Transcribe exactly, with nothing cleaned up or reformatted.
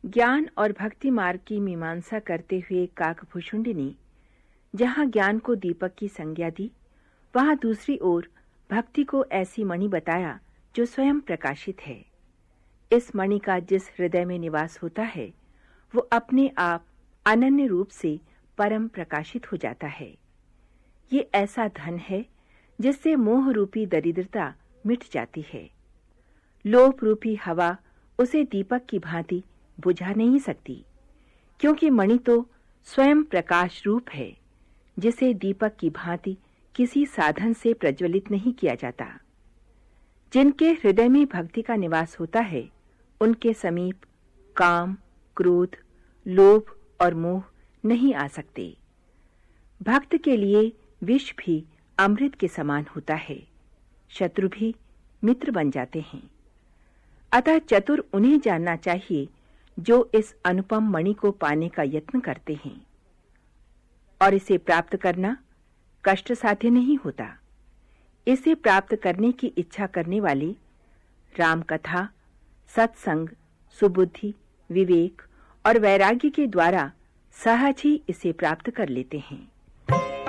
ज्ञान और भक्ति मार्ग की मीमांसा करते हुए काकभूषुंड ने जहाँ ज्ञान को दीपक की संज्ञा दी, वहाँ दूसरी ओर भक्ति को ऐसी मणि बताया जो स्वयं प्रकाशित है। इस मणि का जिस हृदय में निवास होता है, वो अपने आप अनन्य रूप से परम प्रकाशित हो जाता है। ये ऐसा धन है जिससे मोह रूपी दरिद्रता मिट जाती है। लोभ रूपी हवा उसे दीपक की भांति बुझा नहीं सकती, क्योंकि मणि तो स्वयं प्रकाश रूप है, जिसे दीपक की भांति किसी साधन से प्रज्वलित नहीं किया जाता। जिनके हृदय में भक्ति का निवास होता है, उनके समीप काम, क्रोध, लोभ और मोह नहीं आ सकते। भक्त के लिए विष भी अमृत के समान होता है, शत्रु भी मित्र बन जाते हैं। अतः चतुर उन्हें जानना चाहिए जो इस अनुपम मणि को पाने का यत्न करते हैं, और इसे प्राप्त करना कष्ट साध्य नहीं होता। इसे प्राप्त करने की इच्छा करने वाले राम कथा, सत्संग, सुबुद्धि, विवेक और वैराग्य के द्वारा सहज ही इसे प्राप्त कर लेते हैं।